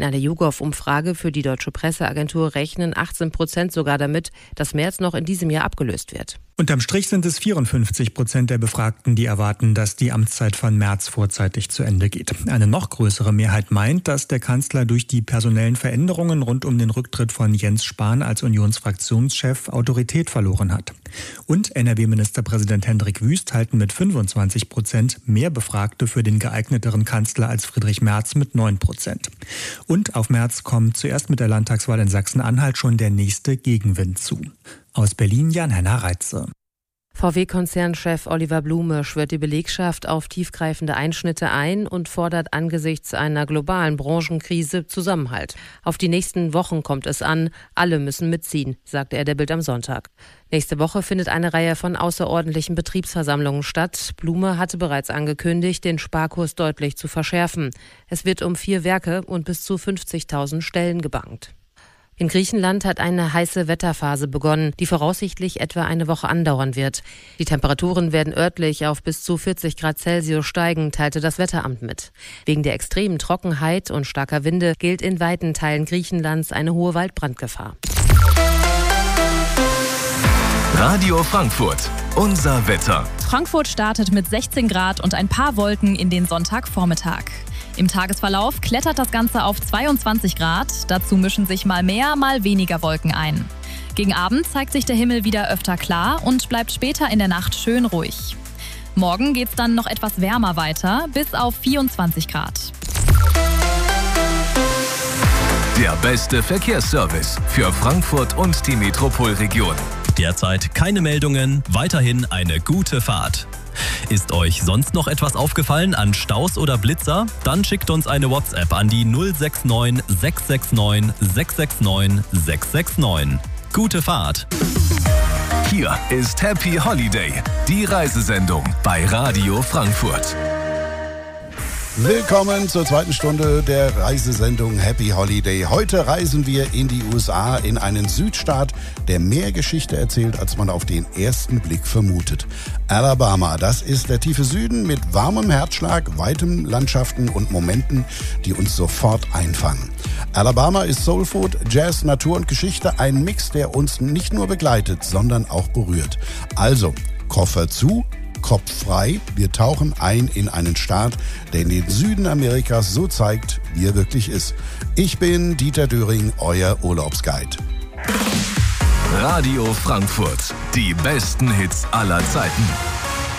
In einer YouGov-Umfrage für die Deutsche Presseagentur rechnen 18% sogar damit, dass Merz noch in diesem Jahr abgelöst wird. Unterm Strich sind es 54% der Befragten, die erwarten, dass die Amtszeit von Merz vorzeitig zu Ende geht. Eine noch größere Mehrheit meint, dass der Kanzler durch die personellen Veränderungen rund um den Rücktritt von Jens Spahn als Unionsfraktionschef Autorität verloren hat. Und NRW-Ministerpräsident Hendrik Wüst halten mit 25% mehr Befragte für den geeigneteren Kanzler als Friedrich Merz mit 9%. Und auf Merz kommt zuerst mit der Landtagswahl in Sachsen-Anhalt schon der nächste Gegenwind zu. Aus Berlin Jan-Henner Reitze. VW-Konzernchef Oliver Blume schwört die Belegschaft auf tiefgreifende Einschnitte ein und fordert angesichts einer globalen Branchenkrise Zusammenhalt. Auf die nächsten Wochen kommt es an, alle müssen mitziehen, sagte er der Bild am Sonntag. Nächste Woche findet eine Reihe von außerordentlichen Betriebsversammlungen statt. Blume hatte bereits angekündigt, den Sparkurs deutlich zu verschärfen. Es wird um 4 Werke und bis zu 50.000 Stellen gebankt. In Griechenland hat eine heiße Wetterphase begonnen, die voraussichtlich etwa eine Woche andauern wird. Die Temperaturen werden örtlich auf bis zu 40 Grad Celsius steigen, teilte das Wetteramt mit. Wegen der extremen Trockenheit und starker Winde gilt in weiten Teilen Griechenlands eine hohe Waldbrandgefahr. Radio Frankfurt, unser Wetter. Frankfurt startet mit 16 Grad und ein paar Wolken in den Sonntagvormittag. Im Tagesverlauf klettert das Ganze auf 22 Grad. Dazu mischen sich mal mehr, mal weniger Wolken ein. Gegen Abend zeigt sich der Himmel wieder öfter klar und bleibt später in der Nacht schön ruhig. Morgen geht's dann noch etwas wärmer weiter, bis auf 24 Grad. Der beste Verkehrsservice für Frankfurt und die Metropolregion. Derzeit keine Meldungen, weiterhin eine gute Fahrt. Ist euch sonst noch etwas aufgefallen an Staus oder Blitzer? Dann schickt uns eine WhatsApp an die 069 669 669 669. Gute Fahrt! Hier ist Happy Holiday, die Reisesendung bei Radio Frankfurt. Willkommen zur zweiten Stunde der Reisesendung Happy Holiday. Heute reisen wir in die USA, in einen Südstaat, der mehr Geschichte erzählt, als man auf den ersten Blick vermutet. Alabama, das ist der tiefe Süden mit warmem Herzschlag, weitem Landschaften und Momenten, die uns sofort einfangen. Alabama ist Soul Food, Jazz, Natur und Geschichte, ein Mix, der uns nicht nur begleitet, sondern auch berührt. Also, Koffer zu, Kopf frei, wir tauchen ein in einen Staat, der in den Süden Amerikas so zeigt, wie er wirklich ist. Ich bin Dieter Döring, euer Urlaubsguide. Radio Frankfurt, die besten Hits aller Zeiten.